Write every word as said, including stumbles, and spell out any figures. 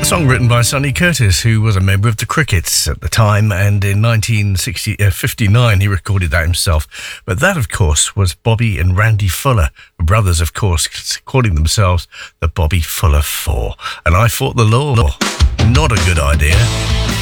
Song written by Sonny Curtis, who was a member of the Crickets at the time, and in nineteen fifty-nine he recorded that himself. But that, of course, was Bobby and Randy Fuller, brothers, of course, calling themselves the Bobby Fuller Four. And I fought the law. Not a good idea.